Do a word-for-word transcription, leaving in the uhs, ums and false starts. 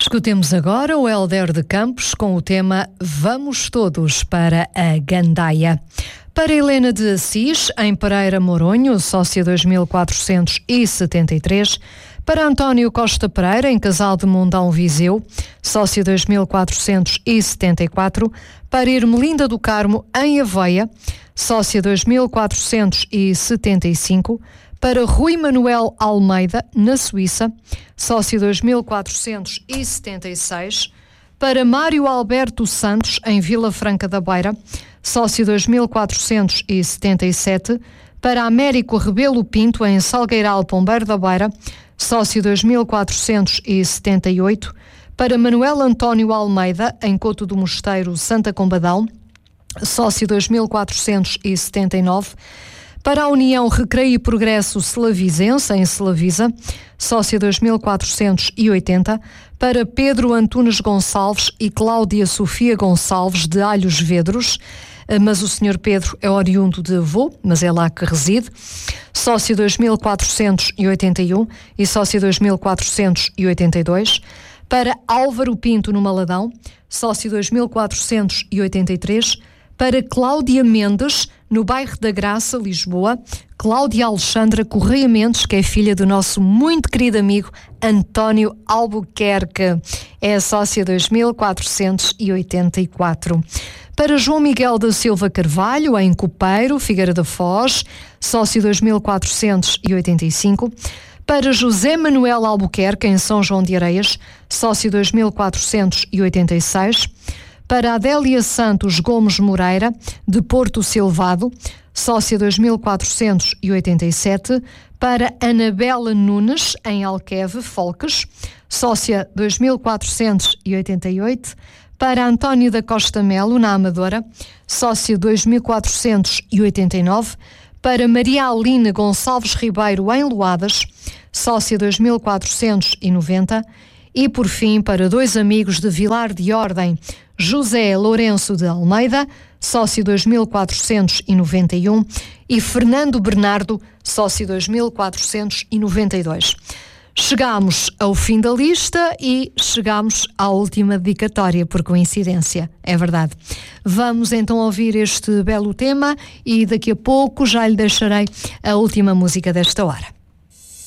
Escutemos agora o Hélder de Campos com o tema Vamos Todos para a Gandaia. Para Helena de Assis, em Pereira Moronho, sócia dois mil quatrocentos e setenta e três. Para António Costa Pereira, em Casal de Mundão Viseu, sócia dois mil quatrocentos e setenta e quatro. Para Ermelinda do Carmo, em Aveia, sócia dois mil quatrocentos e setenta e cinco. Para Rui Manuel Almeida, na Suíça, sócio dois mil quatrocentos e setenta e seis. Para Mário Alberto Santos, em Vila Franca da Beira, sócio dois mil quatrocentos e setenta e sete. Para Américo Rebelo Pinto, em Salgueiral Pombeiro da Beira, sócio dois mil quatrocentos e setenta e oito. Para Manuel António Almeida, em Couto do Mosteiro, Santa Combadão, sócio dois mil quatrocentos e setenta e nove. Para a União Recreio e Progresso Selavisense, em Selavisa, sócia dois mil quatrocentos e oitenta. Para Pedro Antunes Gonçalves e Cláudia Sofia Gonçalves, de Alhos Vedros, mas o senhor Pedro é oriundo de Vô, mas é lá que reside, sócio dois mil quatrocentos e oitenta e um e sócio dois mil quatrocentos e oitenta e dois. Para Álvaro Pinto, no Maladão, sócio dois mil quatrocentos e oitenta e três. Para Cláudia Mendes, no bairro da Graça, Lisboa, Cláudia Alexandra Correia Mendes, que é filha do nosso muito querido amigo António Albuquerque, é a sócia dois mil quatrocentos e oitenta e quatro. Para João Miguel da Silva Carvalho, em Copeiro, Figueira da Foz, sócio dois mil quatrocentos e oitenta e cinco. Para José Manuel Albuquerque, em São João de Areias, sócio dois mil quatrocentos e oitenta e seis. Para Adélia Santos Gomes Moreira, de Porto Silvado, sócia dois mil quatrocentos e oitenta e sete. Para Anabela Nunes, em Alqueve, Folques, sócia dois mil quatrocentos e oitenta e oito. Para António da Costa Melo, na Amadora, sócia dois mil quatrocentos e oitenta e nove. Para Maria Aline Gonçalves Ribeiro, em Loadas, sócia dois mil quatrocentos e noventa. E, por fim, para dois amigos de Vilar de Ordem, José Lourenço de Almeida, sócio dois mil quatrocentos e noventa e um, e Fernando Bernardo, sócio dois mil quatrocentos e noventa e dois. Chegámos ao fim da lista e chegámos à última dedicatória, por coincidência, é verdade. Vamos então ouvir este belo tema e daqui a pouco já lhe deixarei a última música desta hora.